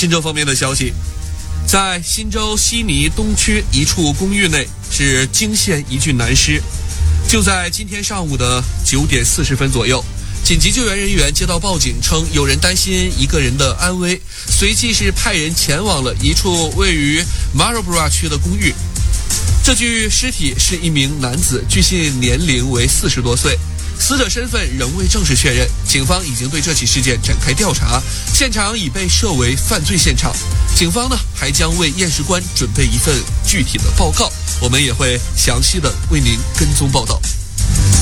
新州方面的消息，在新州悉尼东区一处公寓内是惊现一具男尸。就在今天上午的9点40分左右，紧急救援人员接到报警称有人担心一个人的安危，随即是派人前往了一处位于 Marlborough 区的公寓。这具尸体是一名男子，据悉年龄为40多岁，死者身份仍未正式确认。警方已经对这起事件展开调查，现场已被设为犯罪现场。警方呢还将为验尸官准备一份具体的报告，我们也会详细的为您跟踪报道。